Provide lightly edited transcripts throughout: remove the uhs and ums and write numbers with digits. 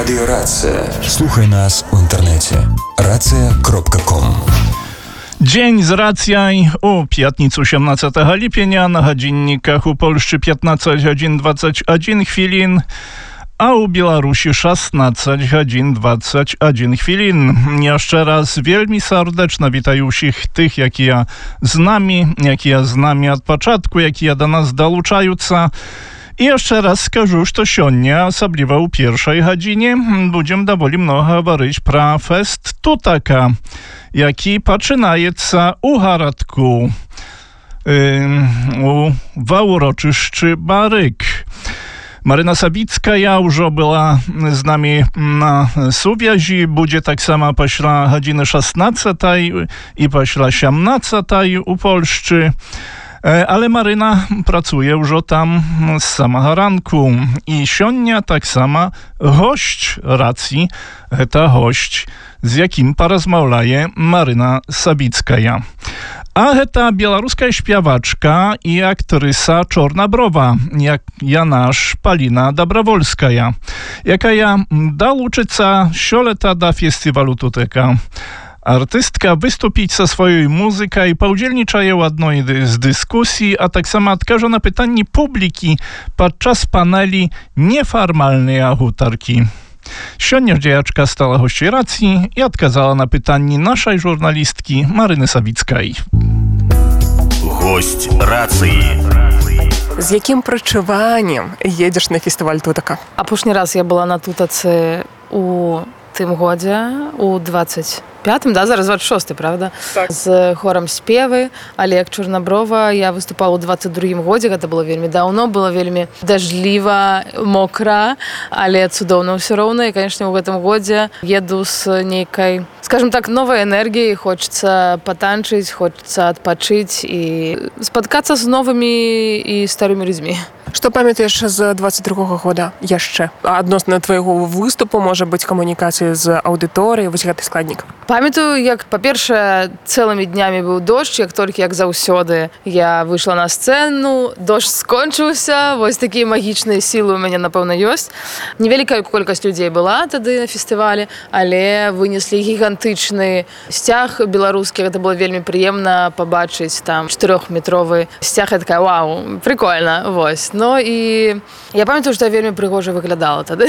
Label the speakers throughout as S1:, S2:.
S1: Радіо Рація. Слухай нас у інтернеті. Racja.com.
S2: Dzień z racjaj u piatnicu 18 lipnia na godzinnikach u Polsce 15 godzin 21 chwilin, a u Białorusi 16 godzin 21 chwilin. Jeszcze raz wielmi serdeczna witaj wszystkich tych, jak ja z nami od początku, jak ja do nas dołączająca. I jeszcze raz скажу, что сегодня, особливо у pierwszej godzinie, będziemy довольно много говорить про фест Тутака, jaki poczynaється u Garadku, w uroczyszczy Baryk. Maryna Sabicka już była z nami na suwiazi, będzie tak samo pośla godziny 16 i pośla 17 u Polszczy. Ale Maryna pracuje już tam z samego ranku i siądnia tak sama gość racji, ta gość, z jakim porozmawiaje Maryna Sabicka. A ta białoruska śpiewaczka i aktorysa Czornobrowa, jak ja nasz Palina Dobrowolska, jaka dołączyca sioleta do festiwalu Tuteka. Artystka wystąpić ze swojej muzyką i poudzielniczaje jednej z dyskusji, a tak samo odkaże na pytanie publiki podczas paneli nieformalnej hutarki. Siódnia dziejaczka stała gościem racji i odkazała na pytanie naszej żurnalistki Maryny Sawickiej.
S3: Гость рації.
S4: З яким прочуванням їдеш на фестиваль Тутака?
S5: Апошні раз я була на Тутаці у тым годзе, у 25-м, да, зараз 26-й, правда?
S4: Так.
S5: З хорам спевы, Олег Чорноброва. Я выступала у 22-м годзе, гэта было вельмі даўно, было вельмі дажджліва, мокра, але цудоўна ўсё роўна. І, канешне, у гэтым годзе еду з нейкай, скажем так, новай энергіяй, хочацца патанчыць, хочацца адпачыць і спаткацца з новымі і старымі людзьмі.
S4: Што памятаеш з 22-го года яшчэ? Адносна твайго выступу, можа быць, камунікацыі з аўдыторыяй, вось гэты складнік.
S5: Памятаю, як, па-першае, цэлымі днямі быў дождж, як толькі, як заўсёды, я выйшла на сцэну, дождж скончыўся, вось такія магічныя сілы ў мяне, напэўна, ёсць. Невялікая колькасць людзей была тады на фестывалі, але вынеслі гігантычны сцяг беларускі, гэта было вельмі прыемна пабачыць там 4-метровы сцяг, я такая, вау, прикольна, вось. Ну і я памятаю, што я вельмі прыгожа выглядала тады.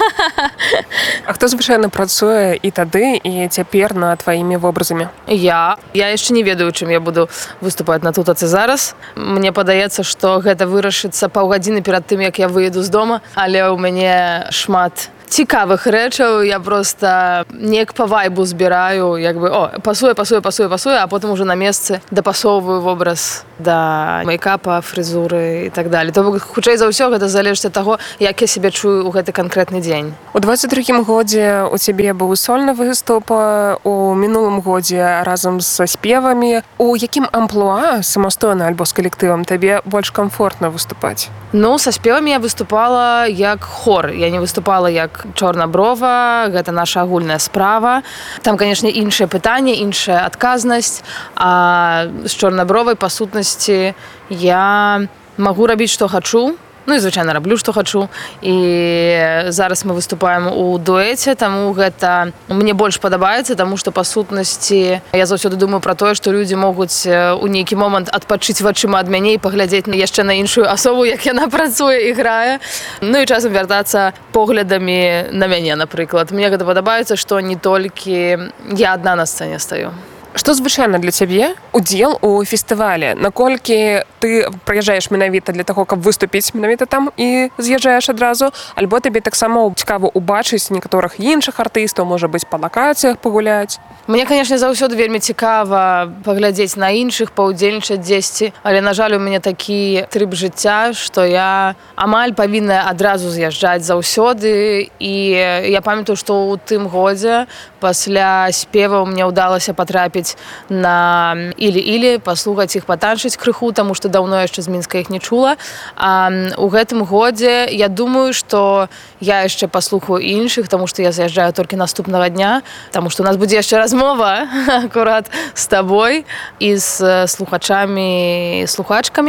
S4: А хто звычайна працуе і тады, і цяпер над тваімі вобразамі?
S5: Я яшчэ не ведаю, чым я буду выступаць на Тутацы зараз. Мне падаецца, што гэта вырашыцца паўгадзіны перад тым, як я выеду з дома, але ў мяне шмат цікавых рэчаў, я проста неяк па вайбу збіраю, як бы, пасуе, а потым уже на месцы дапасоўваю вобраз да мейкапа, фрызуры і так далее. То бок, хутчэй за ўсё, гэта залежыць ад таго, як я сябе чую ў гэты канкрэтны дзень.
S4: У 22-м годзе у цябе быў сольны выступ, у мінулым годзе разам са спевамі. У якім амплуа самастойна альбо з калектывам табе больш камфортна выступаць?
S5: Ну, са спевамі я выступала як хор. Я не выступала як Чорноброва, гэта наша агульная справа. Там, канешне, іншае пытанне, іншая адказнасць, а з Чорнобровай, па сутнасці, я магу рабіць, што хачу. Ну і, звычайна, раблю, што хачу. І зараз мы выступаем у дуэце, таму гэта мне больш падабаецца, таму што, па сутнасці, я заўсёды думаю пра тое, што людзі могуць у нейкі момант адпачыць вачыма ад мяне і паглядзець яшчэ на іншую асобу, як яна працуе і грае. Ну і часам вяртацца поглядамі на мяне, напрыклад. Мне гэта падабаецца, што не толькі я адна на сцэне стаю.
S4: Што звычайна для цябе удзел у фестывале? Наколькі ты прыязджаеш менавіта для таго, каб выступіць менавіта там і з'язджаеш адразу? Альбо табе таксама цікава ўбачыць некаторых іншых артыстаў, можа быць, па лакацыях пагуляць?
S5: Мне, канешне, заўсёды вельмі цікава паглядзець на іншых, паўдзельнічаць дзесьці, але, на жаль, у мяне такі трып жыцця, што я амаль павінна адразу з'язджаць заўсёды. І я памятаю, што ў тым годзе пасля спеваў мне ўдалася патрапіць на Ілі-Ілі, паслухаць іх, патанчыць крыху, таму што даўно яшчэ з Мінска іх не чула. А у гэтым годзе я думаю, што я яшчэ паслухаю іншых, таму што я з'язджаю толькі наступнага дня, таму што у нас будзе яшчэ размова акурат з табой і з слухачамі і слухачкамі.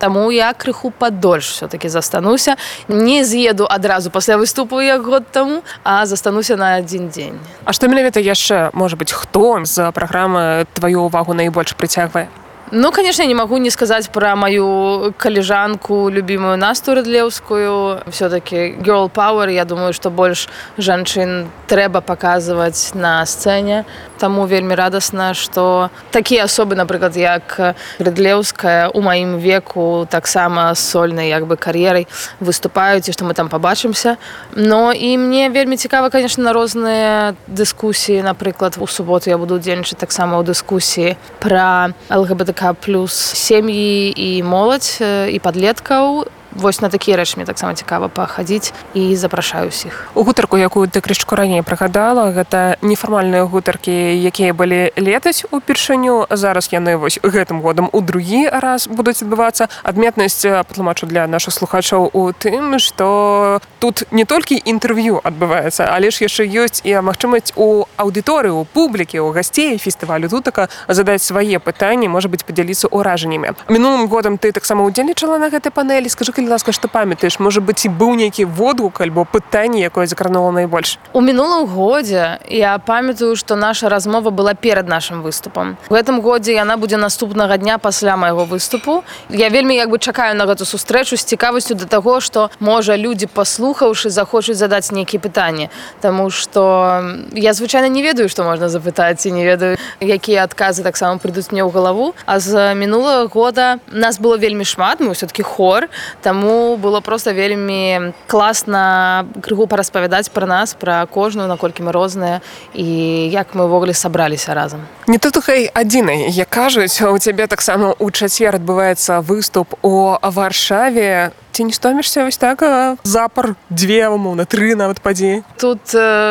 S5: Таму я крыху падольш все-таки застануся. Не з'еду адразу пасля выступу, як год таму, а застануся на адзін дзень.
S4: А што менавіта яшчэ, можа быць, хто з праграмы тваю ўвагу найбольш прыцягвае?
S5: Ну, конечно, я не могу не сказать про мою коллежанку, любимую Настю Рыдлеўскую. Все-таки girl power, я думаю, что больше женщин трэба показывать на сцене. Таму вельмі радасна, что такие особы, например, як Рыдлеўская у маім веку таксама з сольнай як бы кар'ерай выступаюць, і што мы там побачимся. Но і мне вельмі цікава, конечно, на розныя дыскусіі. Напрыклад, у суботу я буду удзельнічаць таксама ў дыскусіі пра ЛГБТК плюс сем'і і моладзь і падлеткаў. Вось на такія рэчы мне таксама цікава пахадзіць і запрашаю ўсіх.
S4: У гутарку, якую ты крышку раней прыгадала, гэта нефармальныя гутаркі, якія былі летась упершыню. Зараз яны вось гэтым годам у другі раз будуць адбывацца. Адметнасць, патлумачу для нашых слухачоў, у тым, што тут не толькі інтэрв'ю адбываецца, але ж яшчэ ёсць і магчымасць у аўдыторыі, у публікі, у гасцей фестывалю тутака задаць свае пытанні, можа быць, падзяліцца ўражаннямі. Мінулым годам ты таксама удзельнічала на гэтай панелі. Скажы, калі ласка, што памятаеш, можа быць, і быў нейкі водгук альбо пытанне, якое закранула найбольш?
S5: У мінулым годзе я памятаю, што наша размова была перад нашым выступам. У гэтым годзе яна будзе наступнага дня пасля майго выступу. Я вельмі як бы чакаю на гэту сустрэчу з цікавасцю да таго, што, можа, людзі, паслухаўшы, захочуць задаць нейкія пытанні. Таму што я звычайна не ведаю, што можна запытаць, і не ведаю, якія адказы таксама прыйдуць мне ў галаву. А з мінулага года нас было вельмі шмат, мы ўсё-такі хор, таму было проста вельмі класна крыху параспавядаць пра нас, пра кожную, наколькі мы розныя і як мы ўвогуле сабраліся разам.
S4: Не тут хай адзінай, як кажуць, у цябе таксама ў чацвер адбываецца выступ у Варшаве. Ці не стомішся вось так запар 2, умоўна, 3 нават падзеі?
S5: Тут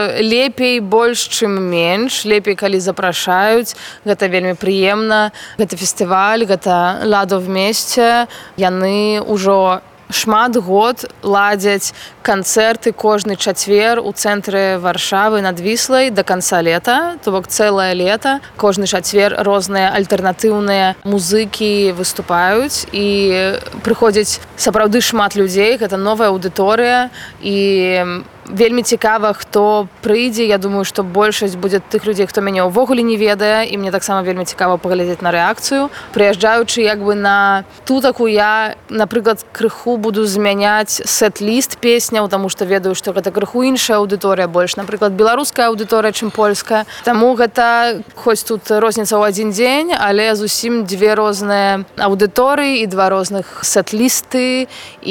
S5: лепей больш, чым менш. Лепей, калі запрашаюць. Гэта вельмі прыемна. Гэта фестываль, гэта ладо вместе. Яны ўжо шмат год ладзяць канцэрты кожны чацвер у цэнтры Варшавы над Віслай да канца лета, то бок цэлае лета. Кожны чацвер розныя альтэрнатыўныя музыкі выступаюць і прыходзяць сапраўды шмат людзей, гэта новая аўдыторыя і вельмі цікава, хто прыйдзе. Я думаю, што большасць будзе тых людзей, хто мяне ўвогуле не ведае, і мне таксама вельмі цікава паглядзець на рэакцыю. Прыязджаючы як бы на тутаку, я, напрыклад, крыху буду змяняць сет-ліст песняў, таму што ведаю, што гэта крыху іншая аўдыторыя, больш, напрыклад, беларуская аўдыторыя, чым польская. Таму гэта, хоць тут розніца ў адзін дзень, але зусім 2 розныя аўдыторыі і 2 розных сет-лісты,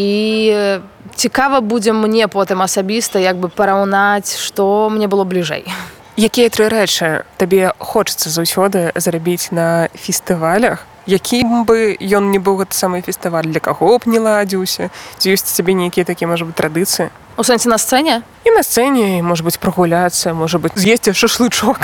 S5: і цікава будзе мне потым асабіста як бы параўнаць, што мне было бліжэй.
S4: Якія 3 рэчы табе хочацца заўсёды зрабіць на фестывалях? Якім бы ён не быў гэты самы фестываль, для каго б не ладзіўся? Ці ёсць цябе нейкія такія, можа быць, традыцыі?
S5: У сэнсе на сцэне?
S4: І на сцэне, можа быць, прагуляцца, можа быць, з'есці шашлычок.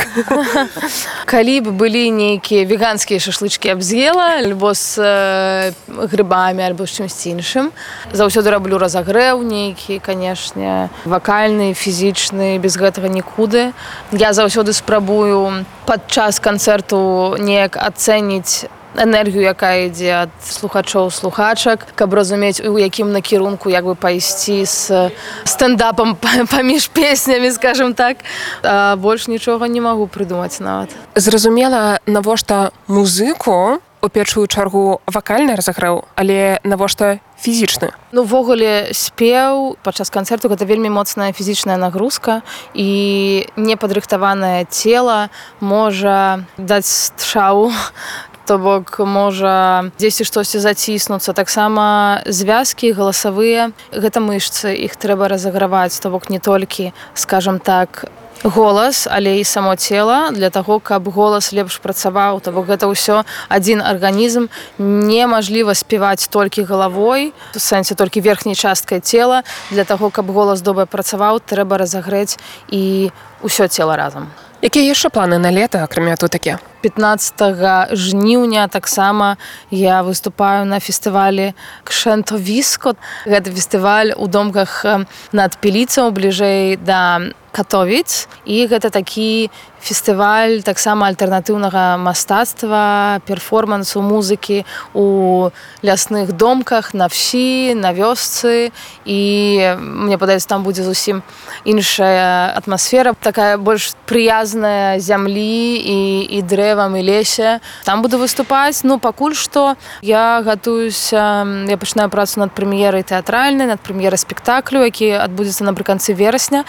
S5: Калі б былі нейкія веганскія шашлычкі аб'ела, альбо з грыбамі, альбо з чымсьці іншым. Заўсёды раблю разагрэў нейкі, канешне, вакальны, фізічны, без гэтага нікуды. Я заўсёды спрабую падчас канцэрту неяк ацэніць энергію, якая ідзе ад слухачоў, слухачак, каб разумець, у якім накірунку як бы пайсці з стэндапам паміж песнямі, скажем так. А больш нічога не магу прыдумаць нават.
S4: Зразумела, навошта музыку, у першую чаргу вакальны разагрэў, але навошта фізічны?
S5: Ну, увогуле, спеў падчас канцэрту гэта вельмі моцная фізічная нагрузка, і непадрыхтаванае цела можа даць стршаў, то бок можа дзесьці штосьці заціснуцца. Таксама звязкі галасавыя, гэта мышцы, іх трэба разаграваць, то бок не толькі, скажам так, голас, але і само цела, для таго, каб голас лепш працаваў, то бок гэта ўсё адзін арганізм. Немажліва спяваць толькі галавой, у сэнсе толькі верхняй часткай цела. Для таго, каб голас добра працаваў, трэба разагрэць і ўсё цела разам.
S4: Якія яшчэ планы на лета, акрамя тутакі?
S5: 15 жніўня таксама я выступаю на фестывалі Кшэнтовіско. Гэта фестываль у домках над Піліцаў, бліжэй да Катовіц. І гэта такі фестываль таксама альтэрнатыўнага мастацтва, перформансу, музыкі у лясных домках, на всі, на вёсцы. І мне падаецца, там будзе зусім іншая атмасфера, такая больш прыязная зямлі і дрэвам, і лесе. Там буду выступаць. Ну, пакуль што я гатуюся, я пачынаю працу над прэм'ерай тэатральнай, над прэм'ерай спектаклю, які адбудзецца напрыканцы верасня.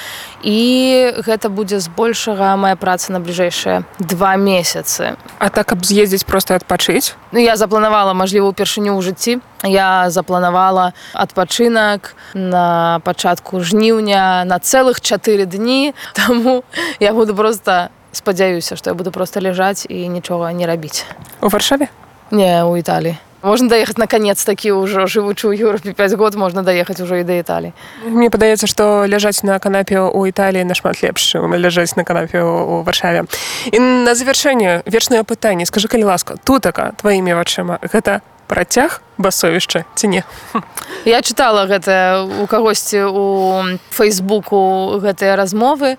S5: І гэта будзе збольшага моя праца на бліжэйшыя 2 месяцы.
S4: А так, каб з'ездзіць проста адпачыць?
S5: Ну, я запланавала, мажліва, упершыню ў жыцці. Я запланавала адпачынак на пачатку жніўня на цэлых 4 дні. Таму я буду проста, спадзяюся, што я буду проста ляжаць і нічога не рабіць.
S4: У Варшаве?
S5: Не, у Італіі. Можно доехать наконец-таки уже, живучи у Европе 5 год, можно доехать уже и до Италии.
S4: Мне падаецца, што ляжаць на канапе у Італіі нашмат лепш, чым ляжаць на канапе у Варшаве. І на завяршэнне вечнае пытанне. Скажы, калі ласка, тутака тваімі вачыма, гэта працяг басовішча ці не?
S5: Я чытала гэта у кагосьці у Фейсбуку гэтыя размовы.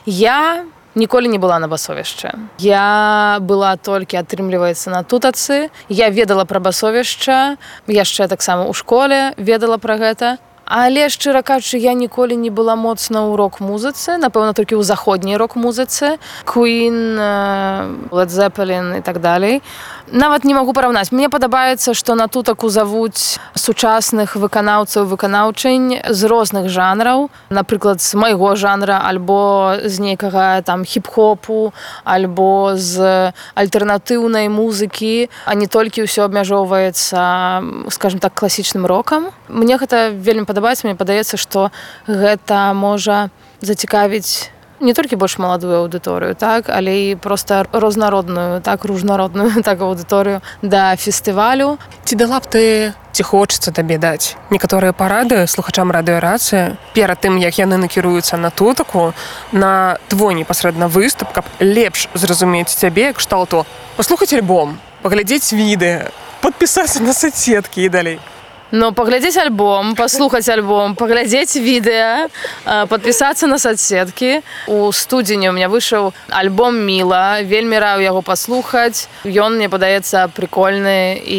S5: Я ніколі не была на басовішча. Я была толькі, атрымліваецца, на тутацы. Я ведала пра басовішча, яшчэ таксама ў школе ведала пра гэта. Але, шчыра кажучы, я ніколі не была моцна ў рок-музыцы, напэўна, толькі ў заходняй рок-музыцы. Queen, Led Zeppelin і так далей. Нават не магу параўнаць. Мне падабаецца, што на тутаку завуць сучасных выканаўцаў, выканаўчынь з розных жанраў. Напрыклад, з майго жанра, альбо з нейкага там хіп-хопу, альбо з альтэрнатыўнай музыкі, а не толькі ўсё абмяжоўваецца, скажем так, класічным рокам. Мне гэта вельмі падабаецца. Мне падаецца, што гэта можа зацікавіць не толькі больш маладую аўдыторыю, так, але і проста рознародную, так, ружнародную так, аўдыторыю да фестывалю.
S4: Ці дала б ты, ці хочацца табе даць некаторыя парады слухачам радыёрацыі перад тым, як яны накіруюцца на тутаку, на твой непасрэдна выступ, каб лепш зразумець цябе, кшталту паслухаць альбом, паглядзець відэа, падпісацца на соцсеткі і далей?
S5: Ну, паглядзець альбом, паслухаць альбом, паглядзець відэа, падпісацца на соцсеткі. У студзені у меня выйшаў альбом «Міла». Вельмі раю яго паслухаць. Ён, мне падаецца, прикольны і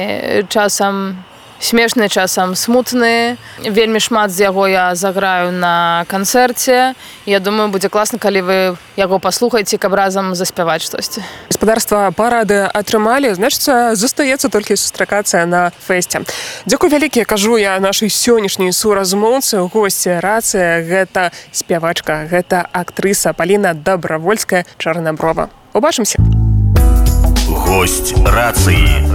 S5: часам смешны, часам смутны. Вельмі шмат з яго я заграю на канцэрце. Я думаю, будзе класна, калі вы яго паслухаеце, каб разам заспяваць штосьці.
S4: Гаспадарства парады атрымалі, значыцца, застаецца толькі сустракацца на фэсце. Дзякуй вялікі, кажу я нашай сённяшняй суразмоўцы, госці рацыя, гэта спявачка, гэта актрыса Паліна Дабравольская, Чорнаброва. Убачымся.
S1: Госць рацыі.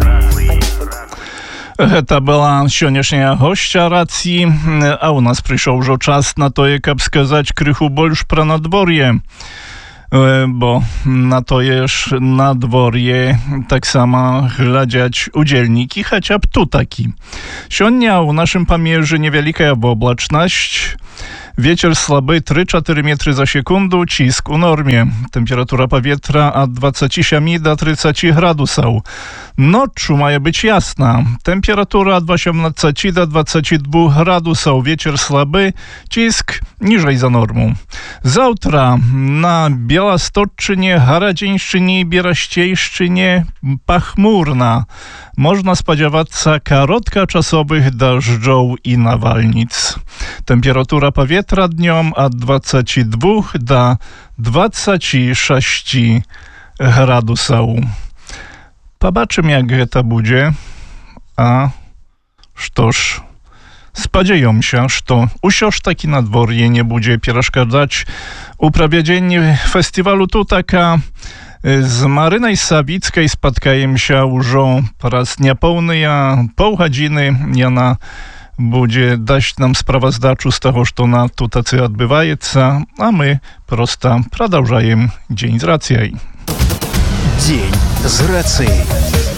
S2: Гэта была сённяшняя госця рацыі, а ў нас прыйшоў ужо час на тое, каб сказаць крыху больш пра надвор'е. Bo na to już nadworje tak samo глядзяць удзельнікі, хаця б тутакі. Сёння ў нашым памежжы невялікая воблачнасць. Ветер слабы 3-4 метры за секунду, ціск у нормie. Temperatura powietrza od 27 do 30 gradusów. Noczu ma być jasna. Temperatura od 18 do 22 gradusów. Ветер слабы, cisk niżej za normą. Завтра na Białostocczynie, Haradzińszczynie i Bieraściejszczynie pachmurna. Można spodziewać się krótkoczasowych deszczów i nawalnic. Temperatura powietrza dniem od 22 do 26 gradusów. Zobaczymy, jak to będzie. A sztoż, spodziewam się, że usiąż taki nadworje nie będzie przeszkadzać uprawieniu festiwalu Tutaka. Z Marynej Sawickiej spotkajem się już po raz niepełny, a pół godziny ona będzie dać nam sprawozdaczu z tego, co na Tutacy odbywaється, a my prosto продовжаем dzień z racją.
S1: Dzień z racją.